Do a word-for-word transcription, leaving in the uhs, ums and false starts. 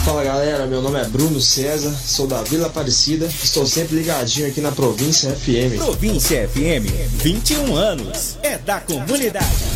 Fala galera, meu nome é Bruno César, sou da Vila Aparecida, estou sempre ligadinho aqui na Província F M. Província F M, vinte e um anos, é da comunidade.